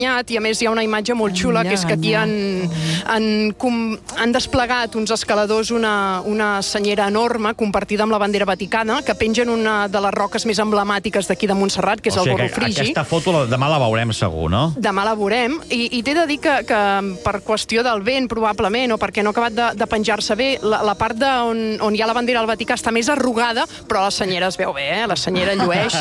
i a més hi ha una imatge molt xula, que és que aquí han desplegat uns escaladors una senyera enorme compartida amb la bandera vaticana, que pengen una de les roques més emblemàtiques d'aquí de Montserrat, que és el Gorro Frigi. Aquesta foto demà la veurem segur, no? Demà la veurem, i t'he de dir que per qüestió del vent, probablement, o perquè no ha acabat de penjar-se bé, la part on hi ha la bandera del Vaticà està més arrugada, però la senyera es veu bé, la senyera llueix.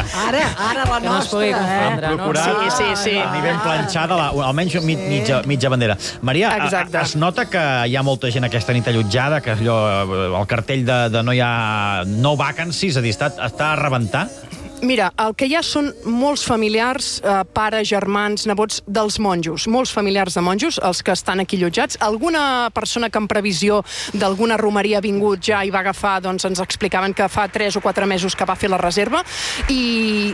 Ara la nostra, Sí. Ben planxada, almenys mitja bandera. Maria, es nota que hi ha molta gent aquesta nit allotjada, que el cartell de no hi ha no vacancies, és a dir, està a rebentar? Mira, el que hi ha són molts familiars, pares, germans, nebots dels monjos, molts familiars de monjos, els que estan aquí allotjats. Alguna persona que en previsió d'alguna romeria ha vingut ja i va agafar, doncs ens explicaven que fa 3 o 4 mesos que va fer la reserva, i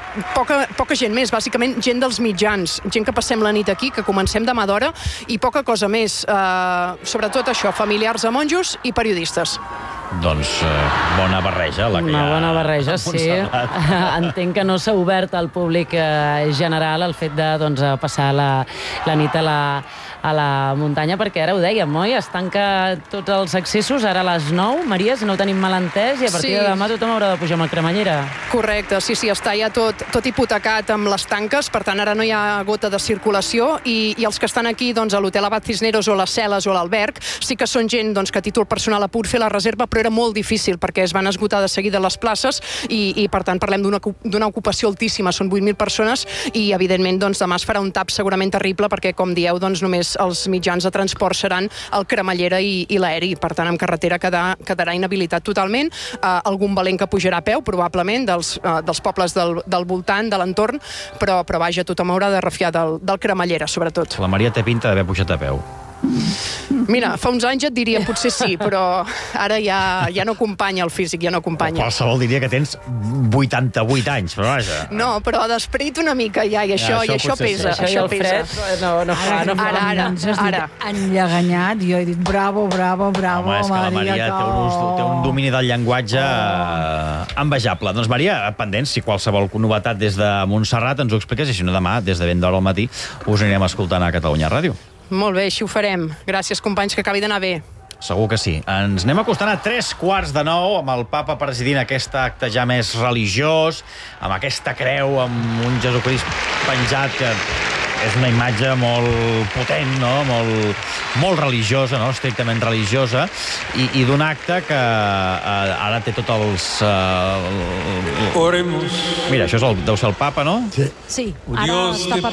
poca gent més, bàsicament gent dels mitjans, gent que passem la nit aquí, que comencem demà d'hora, i poca cosa més. Sobretot això, familiars de monjos i periodistes. Doncs bona barreja. Una bona barreja, sí. Entenc que no s'ha obert al públic general el fet de passar la nit a la muntanya, perquè ara ho dèiem, oi? Es tanca tots els accessos ara a les 9, Maria, si no ho tenim mal entès, i a partir de demà tothom haurà de pujar amb la cremallera. Correcte, sí, està ja tot hipotecat amb les tanques, per tant ara no hi ha gota de circulació, i els que estan aquí a l'Hotel Abat Cisneros o les Celes o l'Alberg sí que són gent que a títol personal ha pogut fer la reserva, però era molt difícil perquè es van esgotar de seguida les places, i per tant parlem d'una ocupació altíssima, són 8.000 persones, i evidentment demà es farà un tap segurament terrible, perquè com dieu, només els mitjans de transport seran el cremallera i l'aeri, per tant en carretera quedarà inhabilitat totalment. Algun valent que pujarà a peu, probablement, dels pobles del voltant, de l'entorn, però vaja, tothom haurà de refiar del cremallera, sobretot. La Maria té pinta d'haver pujat a peu. Mira, fa uns anys et diria potser sí, però ara ja no acompanya el físic, ja no acompanya. Qualsevol diria que tens 88 anys, però vaja. No, però d'esperit una mica ja, i això pesa. Això i el fred no fa. Ara. Enlleganyat, jo he dit bravo, home, és que la Maria té un domini del llenguatge envejable. Doncs Maria, pendents, si qualsevol novetat des de Montserrat ens ho expliques, i si no demà, des de ben d'hora al matí, us anirem escoltant a Catalunya Ràdio. Molt bé, així ho farem. Gràcies, companys, que acabi d'anar bé. Segur que sí. Ens anem acostant a 8:45, amb el papa presidint aquest acte ja més religiós, amb aquesta creu, amb un Jesucrist penjat, que és una imatge molt potent, no? Molt religiosa, no? Estrictament religiosa, i d'un acte que ara té tots els... Oremos. Mira, això deu ser el papa, no? Sí, ara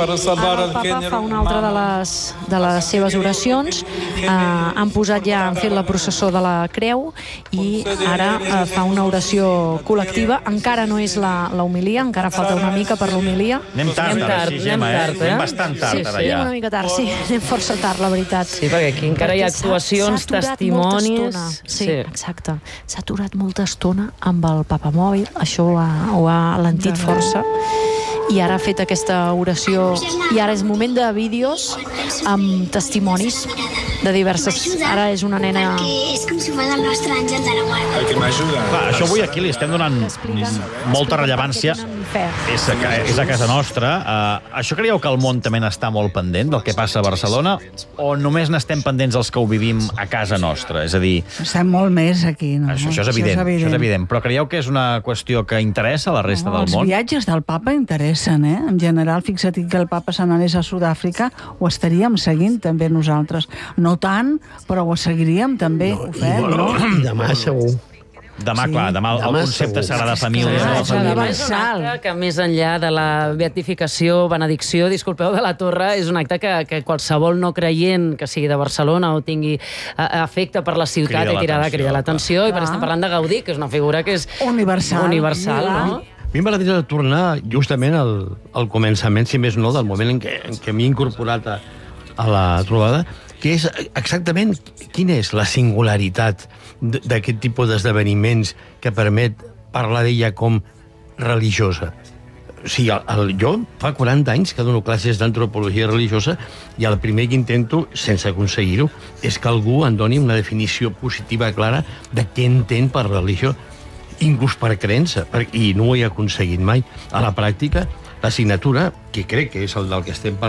el papa fa una altra de les seves oracions. Han posat ja, han fet la processó de la creu, i ara fa una oració col·lectiva. Encara no és la homilia, encara falta una mica per l'homilia. Anem tard, anem bastant tard, ara ja. Anem una mica tard, sí, anem força tard, la veritat. Sí, perquè aquí encara hi ha actuacions, testimonis... Sí, exacte. S'ha aturat molta estona amb el papamòbil, això ho ha alentit força, i ara ha fet aquesta oració, i ara és moment de vídeos amb testimonis de diverses... Ara és una nena... És com si fos el nostre àngel de la guarda. El que m'ajuda. Això avui aquí li estem donant molta rellevància. És a casa nostra. Això creieu que el món també n'està molt pendent del que passa a Barcelona, o només n'estem pendents els que ho vivim a casa nostra? És a dir... Estem molt més aquí, no? Això és evident. Però creieu que és una qüestió que interessa a la resta del món? Els viatges del papa interessen, eh? En general, fixa't que el papa se n'anés a Sud-àfrica, ho estaríem seguint també nosaltres. No tant, però ho seguiríem també. Demà segur. Demà, clar, demà el concepte Sagrada Família. Que més enllà de la beatificació, benedicció, disculpeu, de la Torre, és un acte que qualsevol no creient que sigui de Barcelona o tingui efecte per la ciutat i crida l'atenció, i per estar parlant de Gaudí, que és una figura que és universal, no? A mi m'agradaria tornar justament al començament, si més no, del moment en què m'he incorporat a la trobada, que és exactament quina és la singularitat d'aquest tipus d'esdeveniments que permet parlar d'ella com religiosa. O sigui, jo fa 40 anys que dono classes d'antropologia religiosa, i el primer que intento, sense aconseguir-ho, és que algú em doni una definició positiva clara de què entén per religió, inclús per creença, i no ho he aconseguit mai. A la pràctica, la signatura, que crec que és el del que estem parlant,